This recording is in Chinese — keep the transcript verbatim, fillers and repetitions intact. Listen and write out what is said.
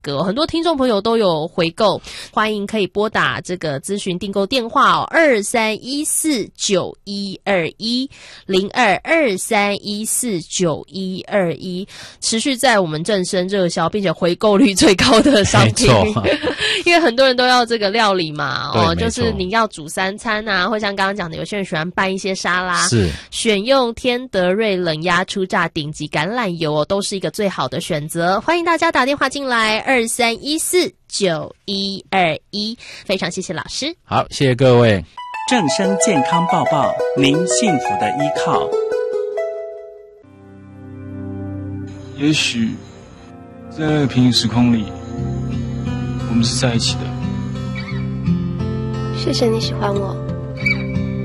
格，很多听众朋友都有回购，欢迎可以拨打这个咨询订购电话哦，二三一四九一二一零二二三一四九一二一，持续在我们正生热销，并且回购率最高的商品，因为很多人都要这个料理嘛，哦，就是你要煮三餐啊，或像刚刚讲的，有些人喜欢拌一些沙拉， 是选用天德瑞冷压初榨顶级橄榄油哦，都是一个最好的选择。欢迎大家打电话进来，二三一四九一二一，非常谢谢老师。 好，谢谢各位。 正声健康报报，您幸福的依靠。 也许在平行时空里，我们是在一起的。 谢谢你喜欢我。